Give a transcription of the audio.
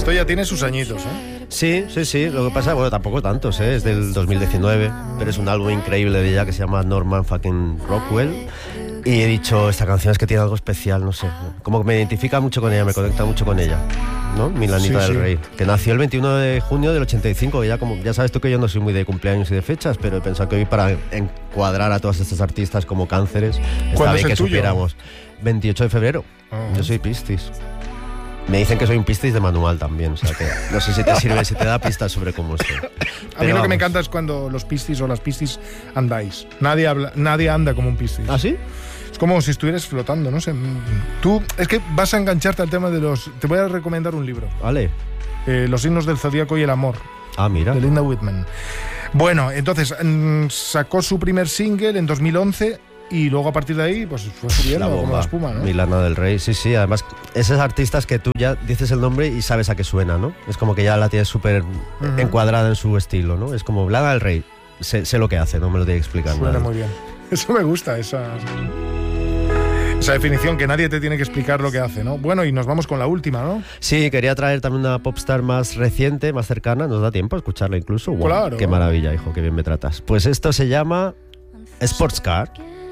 Esto ya tiene sus añitos, ¿eh? Sí. Lo que pasa, bueno, tampoco tantos, ¿eh? Es del 2019, pero es un álbum increíble de ella que se llama Norman fucking Rockwell. Y he dicho, esta canción es que tiene algo especial, no sé. Como que me identifica mucho con ella, me conecta mucho con ella, ¿no? Milanita del Rey, que nació el 21 de junio del 85. Y ya sabes tú que yo no soy muy de cumpleaños y de fechas, pero he pensado que hoy para encuadrar a todas estas artistas como cánceres, está bien que supiéramos. 28 de febrero. Yo soy Piscis. Me dicen que soy un Piscis de manual también, o sea que no sé si te sirve, si te da pistas sobre cómo soy. A mí lo que me encanta es cuando los Piscis o las Piscis andáis. Nadie anda como un Piscis. ¿Ah, sí? Es como si estuvieras flotando, no sé. Tú, es que vas a engancharte al tema de los... Te voy a recomendar un libro. Vale. Los signos del zodíaco y el amor. Ah, mira. De Linda Whitman. Bueno, entonces sacó su primer single en 2011 y luego a partir de ahí pues fue subiendo como la espuma, ¿no? Milana del Rey, sí. Además, esos artistas que tú ya dices el nombre y sabes a qué suena, ¿no? Es como que ya la tienes súper encuadrada en su estilo, ¿no? Es como Lana del Rey. Sé lo que hace, no me lo tiene que explicar. Suena muy bien. Eso me gusta, esa definición, que nadie te tiene que explicar lo que hace, ¿no? Bueno, y nos vamos con la última, ¿no? Sí, quería traer también una popstar más reciente, más cercana. ¿Nos da tiempo a escucharla incluso? Wow, claro. Qué maravilla, hijo, qué bien me tratas. Pues esto se llama Sports Car.